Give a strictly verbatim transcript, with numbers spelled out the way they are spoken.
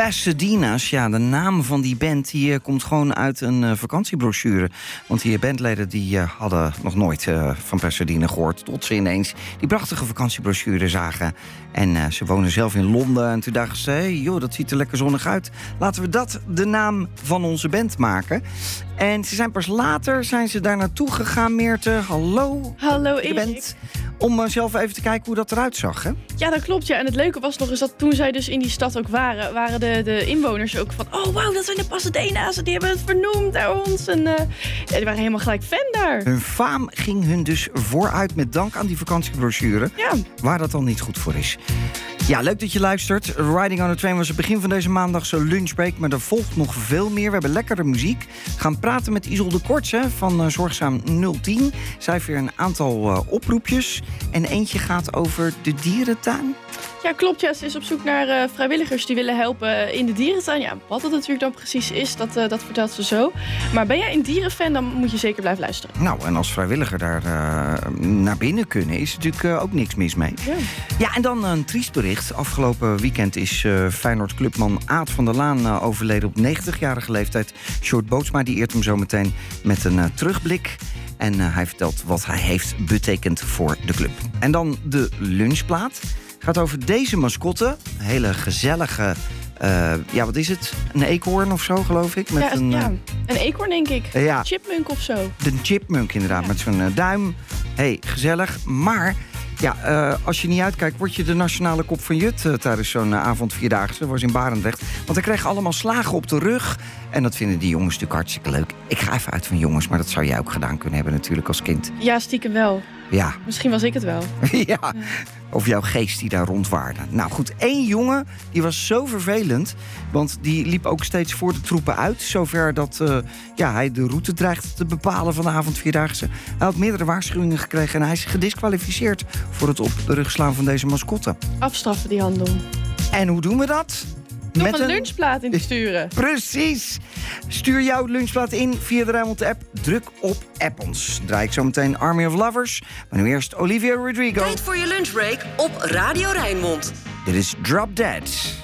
Pasadena's, ja, de naam van die band die, uh, komt gewoon uit een uh, vakantiebrochure. Want die bandleden die, uh, hadden nog nooit uh, van Pasadena gehoord. Tot ze ineens die prachtige vakantiebrochure zagen. En uh, ze wonen zelf in Londen. En toen dachten ze, hey, joh, dat ziet er lekker zonnig uit. Laten we dat de naam van onze band maken. En ze zijn pas later zijn ze daar naartoe gegaan, Meerte. Hallo. Hallo, Erik. Band, om uh, zelf even te kijken hoe dat eruit zag, hè? Ja, dat klopt. Ja. En het leuke was nog eens dat toen zij dus in die stad ook waren... waren de, de inwoners ook van... oh, wauw, dat zijn de Pasadena's. Die hebben het vernoemd naar ons. En uh, ja, die waren helemaal gelijk fan daar. Hun faam ging hun dus vooruit met dank aan die vakantiebrochure. Ja. Waar dat dan niet goed voor is. Ja, leuk dat je luistert. Riding on the Train was het begin van deze maandagse lunchbreak. Maar er volgt nog veel meer. We hebben lekkere muziek. We gaan praten met Isolde Korts hè, van uh, Zorgzaam nul tien. Zij heeft weer een aantal uh, oproepjes. En eentje gaat over de dierentuin. Ja, klopt. Ja. Ze is op zoek naar uh, vrijwilligers die willen helpen in de dierentuin. Ja, wat dat natuurlijk dan precies is, dat, uh, dat vertelt ze zo. Maar ben jij een dierenfan, dan moet je zeker blijven luisteren. Nou, en als vrijwilliger daar uh, naar binnen kunnen, is natuurlijk uh, ook niks mis mee. Ja. Ja, en dan een triest bericht. Afgelopen weekend is uh, Feyenoord-clubman Aad van der Laan uh, overleden op negentigjarige leeftijd. Sjoerd Bootsma die eert hem zo meteen met een uh, terugblik. En uh, hij vertelt wat hij heeft betekend voor de club. En dan de lunchplaat. Gaat over deze mascotte. Een hele gezellige... Uh, ja, wat is het? Een eekhoorn of zo, geloof ik? Met ja, een, ja, een eekhoorn, denk ik. Uh, ja. Chipmunk of zo. De chipmunk, inderdaad, ja. Met zo'n uh, duim. Hey, gezellig. Maar... Ja, uh, als je niet uitkijkt, word je de nationale kop van Jut uh, tijdens zo'n uh, avond vierdaagse. Dat was in Barendrecht. Want hij kreeg allemaal slagen op de rug. En dat vinden die jongens natuurlijk hartstikke leuk. Ik ga even uit van jongens, maar dat zou jij ook gedaan kunnen hebben natuurlijk als kind. Ja, stiekem wel. Ja. Misschien was ik het wel. ja. ja. Of jouw geest die daar rondwaarde. Nou goed, één jongen, die was zo vervelend. Want die liep ook steeds voor de troepen uit. Zover dat uh, ja, hij de route dreigt te bepalen van de avondvierdaagse. Hij had meerdere waarschuwingen gekregen en hij is gediskwalificeerd voor het op de rug slaan van deze mascotte. Afstraffen die handel. En hoe doen we dat? Door Met een lunchplaat in te sturen. Precies. Stuur jouw lunchplaat in via de Rijnmond app. Druk op App ons. Draai ik zo meteen Army of Lovers. Maar nu eerst Olivia Rodrigo. Tijd voor je lunchbreak op Radio Rijnmond. Dit is Drop Dead.